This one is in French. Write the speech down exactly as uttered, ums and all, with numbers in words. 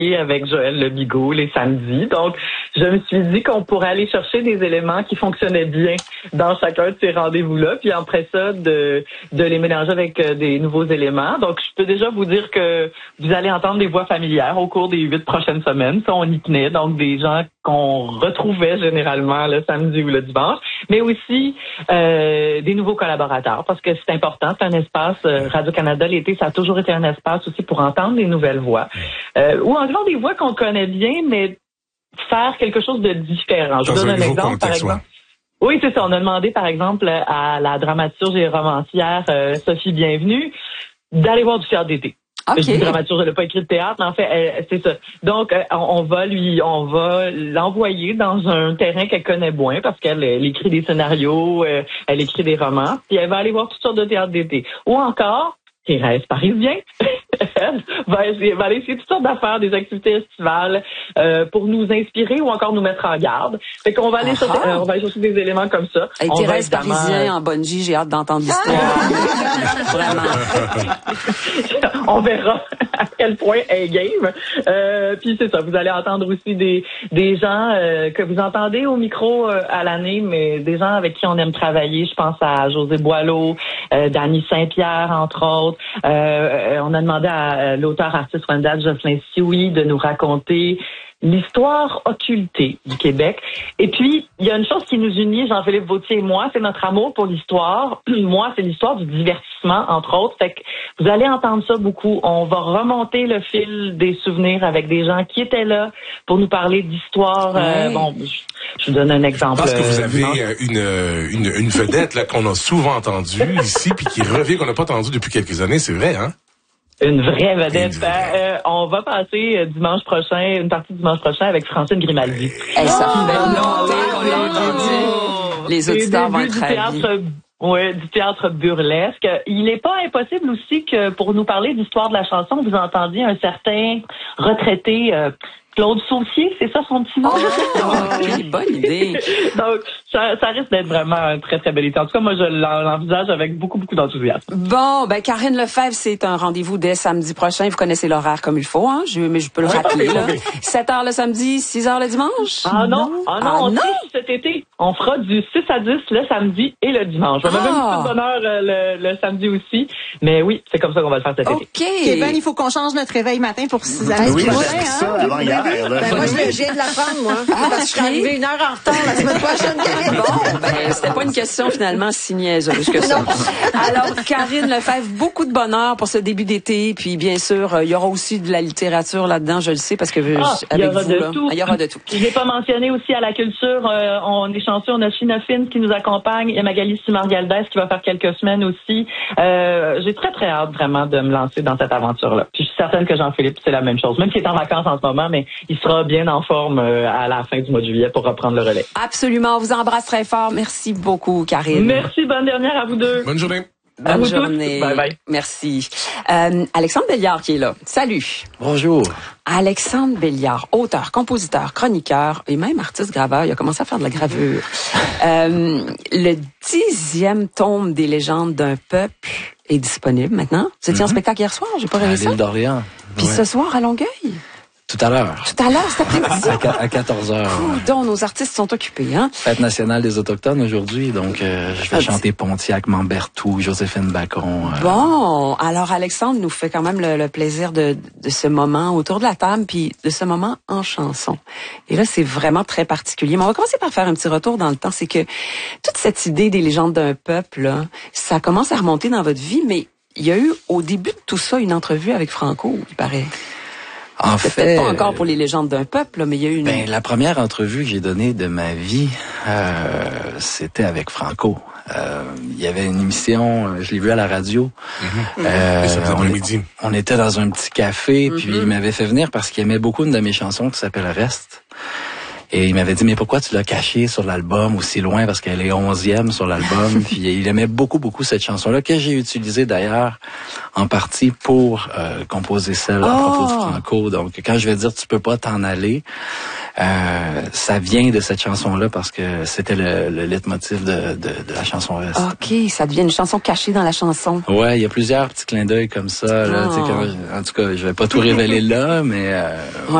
avec Joël Le Bigot les samedis. Donc, je me suis dit qu'on pourrait aller chercher des éléments qui fonctionnaient bien dans chacun de ces rendez-vous-là, puis après ça, de, de les mélanger avec des nouveaux éléments. Donc, je peux déjà vous dire que vous allez entendre des voix familières au cours des huit prochaines semaines. Ça, on y tenait. Donc, des gens qu'on retrouvait généralement le samedi ou le dimanche, mais aussi euh, des nouveaux collaborateurs, parce que c'est important. C'est un espace, euh, Radio-Canada, l'été, ça a toujours été un espace aussi pour entendre des nouvelles voix. Euh, ou encore des voix qu'on connaît bien, mais faire quelque chose de différent. Je vous donne un, un exemple, contexte, par exemple. Ouais. Oui, c'est ça. On a demandé, par exemple, à la dramaturge et romancière euh, Sophie Bienvenue d'aller voir du théâtre d'été. Okay. Je dis dramaturge, elle n'a pas écrit de théâtre, mais en fait, elle, c'est ça. Donc, on, on va lui, on va l'envoyer dans un terrain qu'elle connaît moins parce qu'elle elle écrit des scénarios, euh, elle écrit des romans, puis elle va aller voir toutes sortes de théâtre d'été. Ou encore, Thérèse Parisien, elle va, essayer, va aller essayer toutes sortes d'affaires, des activités estivales euh, pour nous inspirer ou encore nous mettre en garde. Fait qu'on va aller chercher, euh, on va aller chercher des éléments comme ça. Et on Thérèse évidemment... Parisien en bungee, j'ai hâte d'entendre l'histoire. Vraiment. On verra à quel point elle est game. Euh, puis c'est ça, vous allez entendre aussi des des gens euh, que vous entendez au micro euh, à l'année, mais des gens avec qui on aime travailler. Je pense à José Boileau, euh, Dany Saint-Pierre, entre autres. Euh, on a demandé à l'auteur artiste Rwanda Jocelyn Sioui de nous raconter l'histoire occultée du Québec. Et puis, il y a une chose qui nous unit, Jean-Philippe Vauthier et moi, c'est notre amour pour l'histoire. Moi, c'est l'histoire du divertissement, entre autres. Fait que vous allez entendre ça beaucoup. On va remonter le fil des souvenirs avec des gens qui étaient là pour nous parler d'histoire. Ouais. Euh, bon, je, je vous donne un exemple. Parce que vous avez euh, une, une, une vedette là qu'on a souvent entendue ici, puis qui revient, qu'on n'a pas entendue depuis quelques années, c'est vrai, hein? Une vraie vedette. Une vraie. Euh, on va passer euh, dimanche prochain, une partie dimanche prochain avec Francine Grimaldi. Elle s'appelle non, les auditeurs vont être ravis. Oui, du théâtre burlesque. Il n'est pas impossible aussi que pour nous parler d'histoire de la chanson, vous entendiez un certain retraité euh, Claude Saucier, c'est ça son petit nom? Oh, quelle bonne idée! Donc, ça, ça risque d'être vraiment un très, très bel été. En tout cas, moi, je l'envisage avec beaucoup, beaucoup d'enthousiasme. Bon, ben, Karine Lefebvre, c'est un rendez-vous dès samedi prochain. Vous connaissez l'horaire comme il faut, hein? Je, mais je peux le rappeler, là. sept heures le samedi, six heures le dimanche? Ah non, ah non, ah, on non. cet été. On fera du six à dix le samedi et le dimanche. On va ah. même un peu de bonheur le, le, le samedi aussi. Mais oui, c'est comme ça qu'on va le faire cet okay. été. OK. Kevin, il faut qu'on change notre réveil matin pour six heures. Oui, moi, j'ai ça hein? avant hier. Ben, moi, je viens de la prendre, moi. Ah, parce que je suis arrivée une heure en retard la semaine prochaine. Bon, ben, c'était pas une question, finalement, si niaiseuse que ça. Alors, Karine Lefebvre, beaucoup de bonheur pour ce début d'été. Puis, bien sûr, il y aura aussi de la littérature là-dedans, je le sais, parce que ah, avec il y aura vous, de là, tout. il y aura de tout. Je l'ai pas mentionné aussi à la culture. Euh, on est chanceux, on a China Fins qui nous accompagne. Il y a Magali Simard-Galdès qui va faire quelques semaines aussi. Euh, j'ai très, très hâte, vraiment, de me lancer dans cette aventure-là. Puis, je suis certaine que Jean-Philippe, c'est la même chose. Même s'il est en vacances en ce moment, mais il sera bien en forme à la fin du mois de juillet pour reprendre le relais. Absolument. On vous embrasse très fort. Merci beaucoup, Karine. Merci. Bonne dernière à vous deux. Bonne journée. Bonne à vous journée. Tous. Bye bye. Merci. Euh, Alexandre Belliard qui est là. Salut. Bonjour. Alexandre Belliard, auteur, compositeur, chroniqueur et même artiste graveur. Il a commencé à faire de la gravure. euh, le dixième tome des légendes d'un peuple est disponible maintenant. Vous étiez mm-hmm. en spectacle hier soir, j'ai pas rêvé ça. À l'île d'Orléans. Puis ouais. ce soir à Longueuil. Tout à l'heure. Tout à l'heure, cet après-midi. À quatorze heures. Donc, nos artistes sont occupés, hein? Fête nationale des Autochtones aujourd'hui, donc euh, je vais ah, chanter Pontiac, Mambertou, Joséphine Bacon. Euh... Bon, alors Alexandre nous fait quand même le, le plaisir de, de ce moment autour de la table, puis de ce moment en chanson. Et là, c'est vraiment très particulier. Mais on va commencer par faire un petit retour dans le temps. C'est que toute cette idée des légendes d'un peuple, là, ça commence à remonter dans votre vie, mais il y a eu au début de tout ça une entrevue avec Franco, il paraît. En fait, peut-être pas encore pour les légendes d'un peuple, là, mais il y a eu une... Ben, la première entrevue que j'ai donnée de ma vie, euh, c'était avec Franco. Euh, il y avait une émission, je l'ai vu à la radio. Mm-hmm. Euh, on, midi. on était dans un petit café, mm-hmm. puis il m'avait fait venir parce qu'il aimait beaucoup une de mes chansons qui s'appelle Reste. Et il m'avait dit, mais pourquoi tu l'as cachée sur l'album aussi loin? Parce qu'elle est onzième sur l'album. Puis il aimait beaucoup, beaucoup cette chanson-là, que j'ai utilisée d'ailleurs en partie pour euh, composer celle oh. à propos de Franco. Donc, quand je vais dire, tu peux pas t'en aller, euh, ça vient de cette chanson-là parce que c'était le, le leitmotiv de, de, de la chanson Reste. OK, ça devient une chanson cachée dans la chanson. Ouais, il y a plusieurs petits clins d'œil comme ça. Là, oh. quand, en tout cas, je vais pas tout révéler là, mais... Euh,